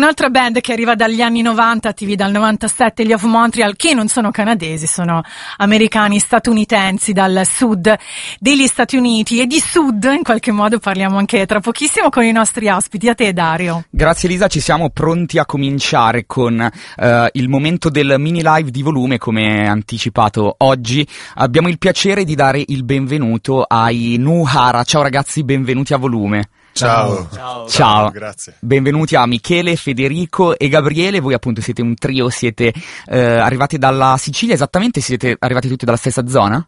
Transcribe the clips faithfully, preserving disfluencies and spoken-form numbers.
un'altra band che arriva dagli anni novanta, attivi dal novantasette, gli Of Montreal, che non sono canadesi, sono americani, statunitensi, dal sud degli Stati Uniti, e di sud in qualche modo parliamo anche tra pochissimo con i nostri ospiti. A te, Dario. Grazie Elisa, ci siamo pronti a cominciare con uh, il momento del mini live di volume. Come anticipato oggi abbiamo il piacere di dare il benvenuto ai Nuhara. Ciao ragazzi, benvenuti a volume. Ciao. Ciao. Ciao, grazie. Benvenuti a Michele, Federico e Gabriele. Voi appunto siete un trio, siete eh, arrivati dalla Sicilia, esattamente? Siete arrivati tutti dalla stessa zona?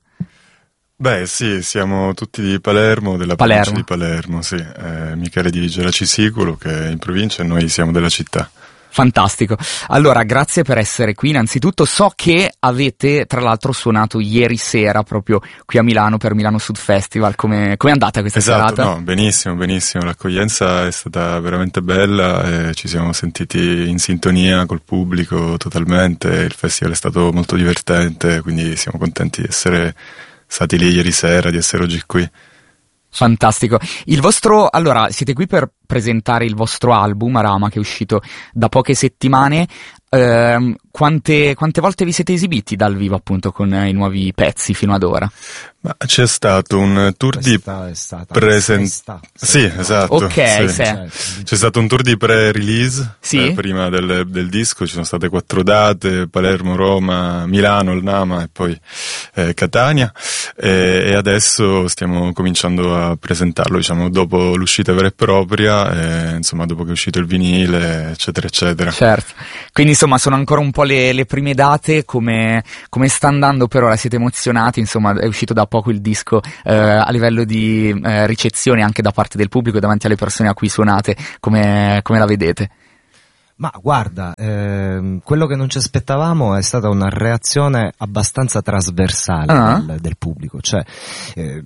Beh sì, siamo tutti di Palermo, della Palermo. provincia di Palermo, sì. Eh, Michele di Geracisicolo, che è in provincia, e noi siamo della città. Fantastico. Allora, grazie per essere qui. Innanzitutto so che avete tra l'altro suonato ieri sera proprio qui a Milano per Milano Sud Festival. Come è andata questa esatto, serata? No, benissimo, benissimo. L'accoglienza è stata veramente bella e ci siamo sentiti in sintonia col pubblico totalmente. Il festival è stato molto divertente, quindi siamo contenti di essere stati lì ieri sera, di essere oggi qui. Fantastico. Il vostro, allora, siete qui per presentare il vostro album Arama, che è uscito da poche settimane. Eh, quante, quante volte vi siete esibiti dal vivo appunto con i nuovi pezzi fino ad ora? Ma c'è stato un tour di presentazione. Sì, esatto. Ok, sì. sì. C'è stato un tour di pre-release, sì? eh, prima del, del disco. Ci sono state quattro date: Palermo, Roma, Milano, il Nama e poi eh, Catania. E, e adesso stiamo cominciando a presentarlo, diciamo, dopo l'uscita vera e propria, e, insomma, dopo che è uscito il vinile, eccetera, eccetera. Certo. Quindi insomma sono ancora un po' le, le prime date. Come, come sta andando per ora? Siete emozionati? Insomma, è uscito da poco il disco, eh, a livello di eh, ricezione anche da parte del pubblico, davanti alle persone a cui suonate, come, come la vedete? Ma guarda, ehm, quello che non ci aspettavamo è stata una reazione abbastanza trasversale uh-huh. del, del pubblico, cioè eh,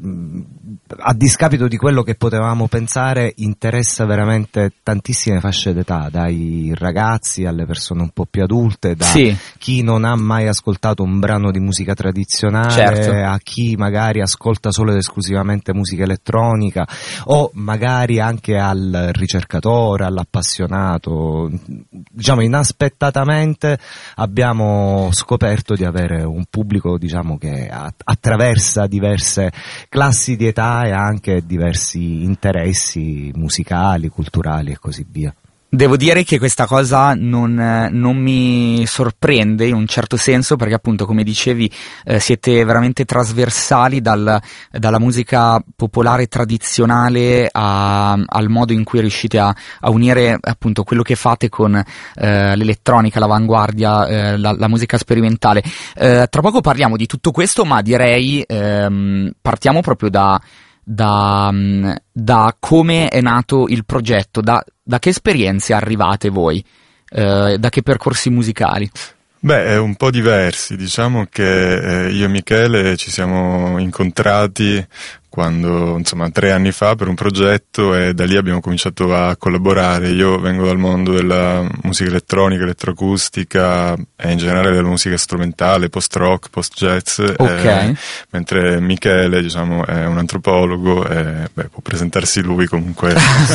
a discapito di quello che potevamo pensare, interessa veramente tantissime fasce d'età, dai ragazzi alle persone un po' più adulte, da sì. chi non ha mai ascoltato un brano di musica tradizionale, certo. a chi magari ascolta solo ed esclusivamente musica elettronica, o magari anche al ricercatore, all'appassionato. Diciamo, inaspettatamente abbiamo scoperto di avere un pubblico, diciamo, che attraversa diverse classi di età e anche diversi interessi musicali, culturali e così via. Devo dire che questa cosa non, non mi sorprende in un certo senso, perché appunto, come dicevi, eh, siete veramente trasversali dal, dalla musica popolare tradizionale a, al modo in cui riuscite a, a unire appunto quello che fate con eh, l'elettronica, l'avanguardia, eh, la, la musica sperimentale. Eh, tra poco parliamo di tutto questo, ma direi ehm, partiamo proprio da Da, da come è nato il progetto, da, da che esperienze arrivate voi, eh, da che percorsi musicali? Beh, un po' diversi. Diciamo che eh, io e Michele ci siamo incontrati quando, insomma, tre anni fa per un progetto, e da lì abbiamo cominciato a collaborare. Io vengo dal mondo della musica elettronica, elettroacustica e in generale della musica strumentale, post-rock, post-jazz, okay. eh, mentre Michele, diciamo, è un antropologo e beh, può presentarsi lui, comunque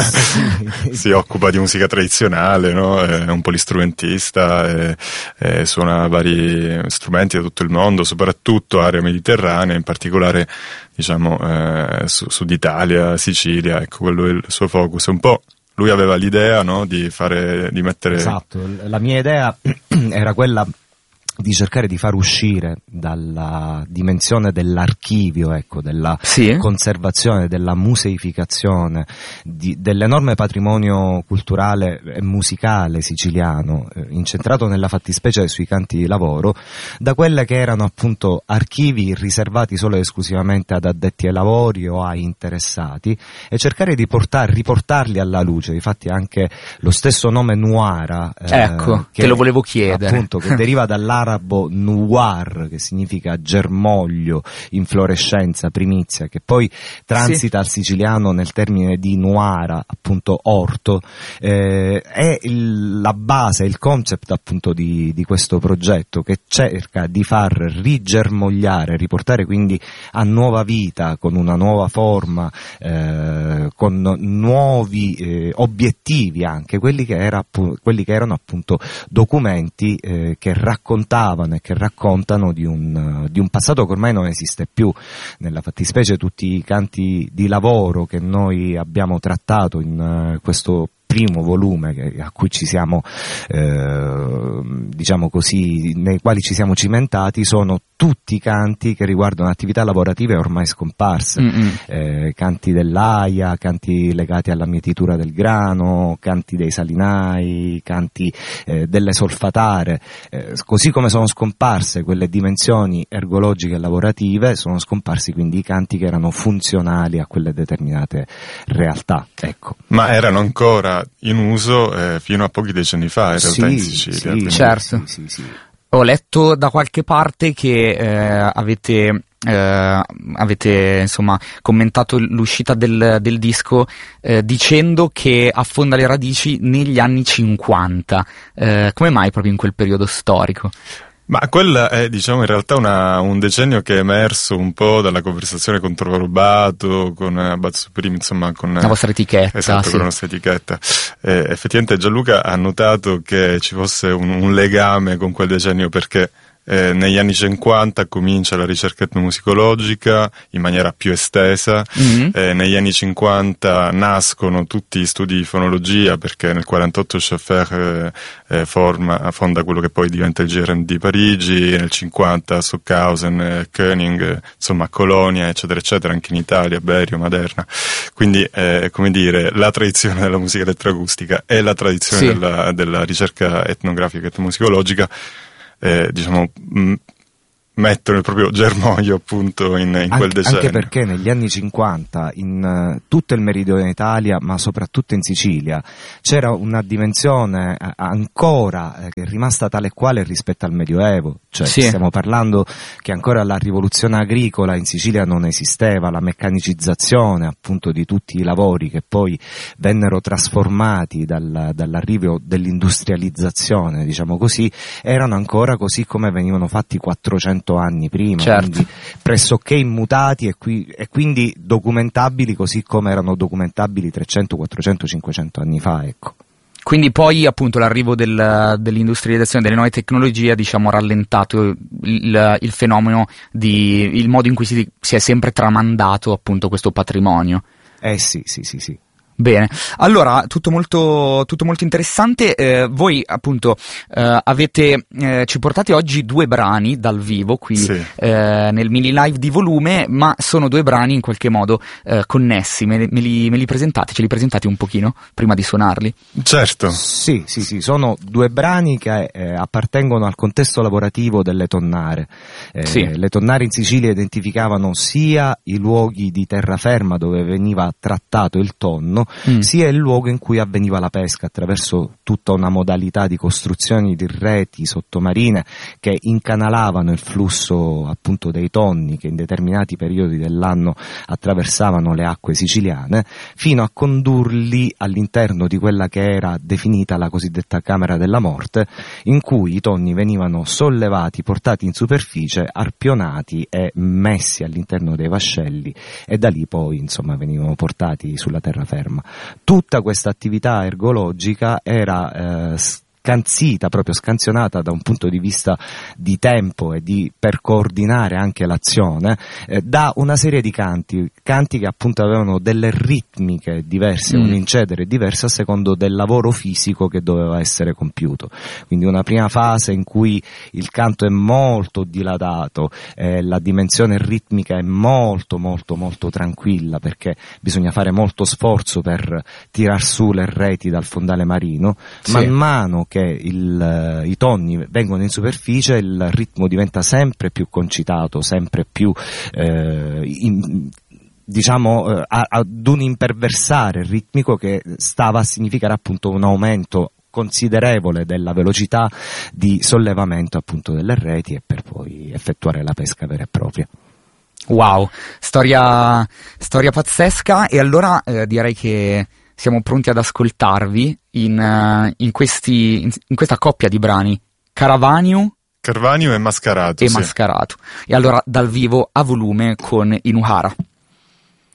si occupa di musica tradizionale, no? È un polistrumentista e, e suona vari strumenti da tutto il mondo, soprattutto area mediterranea, in particolare, diciamo, eh, su, Sud Italia, Sicilia, ecco, quello è il suo focus. Un po' lui aveva l'idea, no, di fare, di mettere... Esatto, la mia idea era quella di cercare di far uscire dalla dimensione dell'archivio, ecco, della sì. conservazione, della museificazione, di, dell'enorme patrimonio culturale e musicale siciliano, eh, incentrato nella fattispecie sui canti di lavoro, da quelle che erano appunto archivi riservati solo ed esclusivamente ad addetti ai lavori o ai interessati, e cercare di portar, riportarli alla luce. Infatti anche lo stesso nome Nuara, eh, ecco, che te lo volevo chiedere, appunto, che deriva dall'arte arabo nuar, che significa germoglio, inflorescenza, primizia, che poi transita sì. al siciliano nel termine di nuara, appunto orto, eh, è il, la base, il concept appunto di, di questo progetto, che cerca di far rigermogliare, riportare quindi a nuova vita, con una nuova forma, eh, con nuovi eh, obiettivi anche, quelli che, era, quelli che erano appunto documenti eh, che raccontavano e che raccontano di un, di un passato che ormai non esiste più. Nella fattispecie tutti i canti di lavoro che noi abbiamo trattato in uh, questo primo volume che, a cui ci siamo eh, diciamo così, nei quali ci siamo cimentati, sono tutti canti che riguardano attività lavorative ormai scomparse, eh, canti dell'aia, canti legati alla mietitura del grano, canti dei salinai, canti eh, delle solfatare, eh, così come sono scomparse quelle dimensioni ergologiche e lavorative, sono scomparsi quindi i canti che erano funzionali a quelle determinate realtà, ecco. Ma erano ancora in uso eh, fino a pochi decenni fa in realtà sì, in Sicilia. Sì, certo. Sì, sì, sì. Ho letto da qualche parte che eh, avete eh, avete insomma commentato l'uscita del, del disco eh, dicendo che affonda le radici negli anni cinquanta. Eh, come mai proprio in quel periodo storico? Ma quella è, diciamo, in realtà una, un decennio che è emerso un po' dalla conversazione con Trova Rubato, con Abad Supreme, insomma, con la vostra etichetta. Esatto, sì. con la nostra etichetta. Eh, effettivamente Gianluca ha notato che ci fosse un, un legame con quel decennio perché Eh, negli anni cinquanta comincia la ricerca etnomusicologica in maniera più estesa, mm-hmm. eh, negli anni cinquanta nascono tutti gli studi di fonologia perché nel quarantotto Schaffer eh, forma, fonda quello che poi diventa il G R M di Parigi, nel cinquanta Stockhausen, eh, Koenig, eh, insomma Colonia eccetera eccetera, anche in Italia, Berio, Maderna, quindi eh, come dire, la tradizione della musica elettroacustica e la tradizione sì. della, della ricerca etnografica etnomusicologica Eh, diciamo mh, mettono il proprio germoglio appunto in, in anche, quel decennio. Anche perché negli anni cinquanta in uh, tutto il meridione Italia, ma soprattutto in Sicilia, c'era una dimensione uh, ancora uh, che è rimasta tale e quale rispetto al Medioevo, cioè sì. stiamo parlando che ancora la rivoluzione agricola in Sicilia non esisteva, la meccanicizzazione appunto di tutti i lavori che poi vennero trasformati dal, dall'arrivo dell'industrializzazione, diciamo così, erano ancora così come venivano fatti quattrocento anni prima, certo. quindi pressoché immutati e, qui, e quindi documentabili così come erano documentabili trecento, quattrocento, cinquecento anni fa, ecco. Quindi poi appunto l'arrivo del, dell'industrializzazione, delle nuove tecnologie, diciamo, ha rallentato il, il fenomeno di, il modo in cui si, si è sempre tramandato appunto questo patrimonio. Eh sì, sì, sì, sì. Bene, allora tutto molto, tutto molto interessante. Eh, voi appunto eh, avete eh, ci portate oggi due brani dal vivo qui sì. eh, nel mini live di volume, ma sono due brani in qualche modo eh, connessi. Me, me, li, me li presentate? Ce li presentate un pochino prima di suonarli? Certo. Sì, sì, sì, sono due brani che eh, appartengono al contesto lavorativo delle tonnare. Eh, sì. Le tonnare in Sicilia identificavano sia i luoghi di terraferma dove veniva trattato il tonno, Mm. sia il luogo in cui avveniva la pesca attraverso tutta una modalità di costruzioni di reti sottomarine che incanalavano il flusso appunto dei tonni che in determinati periodi dell'anno attraversavano le acque siciliane fino a condurli all'interno di quella che era definita la cosiddetta camera della morte, in cui i tonni venivano sollevati, portati in superficie, arpionati e messi all'interno dei vascelli e da lì poi insomma venivano portati sulla terraferma. Tutta questa attività ergologica era eh, scanzita, proprio scansionata da un punto di vista di tempo e di per coordinare anche l'azione eh, da una serie di canti, canti che appunto avevano delle ritmiche diverse, mm. un incedere diverso a secondo del lavoro fisico che doveva essere compiuto. Quindi una prima fase in cui il canto è molto dilatato, eh, la dimensione ritmica è molto molto molto tranquilla perché bisogna fare molto sforzo per tirar su le reti dal fondale marino, sì. man mano che il, i tonni vengono in superficie il ritmo diventa sempre più concitato, sempre più eh, in, diciamo eh, ad un imperversare ritmico che stava a significare appunto un aumento considerevole della velocità di sollevamento appunto delle reti e per poi effettuare la pesca vera e propria. Wow, storia, storia pazzesca. E allora eh, direi che siamo pronti ad ascoltarvi in, uh, in, questi, in, in questa coppia di brani, Caravaniu Carvanio e Mascarato. e sì. Mascarato. E allora dal vivo a volume con Inuhara.